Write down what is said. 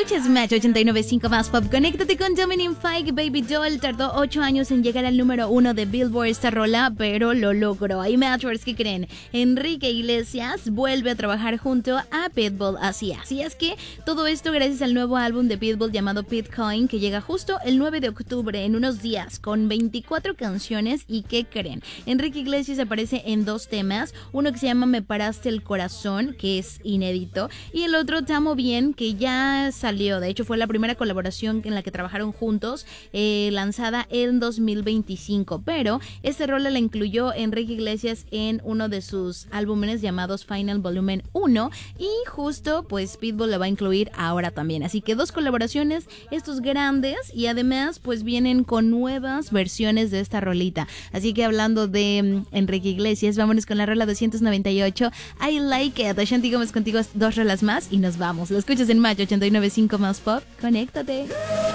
Escuchas Match 89.5 más pop. Conéctate con Dominic Fike. Baby Doll tardó 8 años en llegar al número 1 de Billboard esta rola, pero lo logró. Hay Matchers que creen. Enrique Iglesias vuelve a trabajar junto a Pitbull. Así es que todo esto gracias al nuevo álbum de Pitbull llamado Pitcoin, que llega justo el 9 de octubre, en unos días, con 24 canciones. ¿Y qué creen? Enrique Iglesias aparece en 2 temas. Uno que se llama Me Paraste el Corazón, que es inédito, y el otro Te Amo Bien, que ya salió. De hecho, fue la primera colaboración en la que trabajaron juntos, lanzada en 2025. Pero este rol la incluyó Enrique Iglesias en uno de sus álbumes llamados Final Volumen 1. Y justo, pues, Pitbull la va a incluir ahora también. Así que 2 colaboraciones, estos grandes, y además, pues, vienen con nuevas versiones de esta rolita. Así que hablando de Enrique Iglesias, vámonos con la rola 298, I Like It. Ashanti Gómez contigo, 2 rolas más y nos vamos. Lo escuchas en Match 89.5 más pop. Conéctate.